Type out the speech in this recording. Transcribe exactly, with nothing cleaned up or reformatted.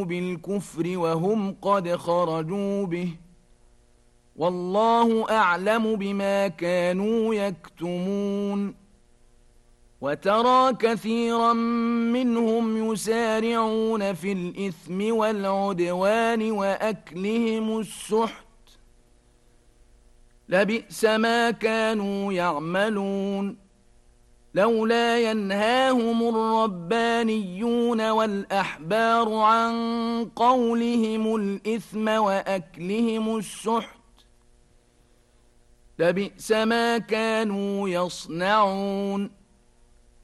بالكفر وهم قد خرجوا به والله أعلم بما كانوا يكتمون وترى كثيرا منهم يسارعون في الإثم والعدوان وأكلهم السحت لبئس ما كانوا يعملون لولا ينهاهم الربانيون والأحبار عن قولهم الإثم وأكلهم السحت لبئس ما كانوا يصنعون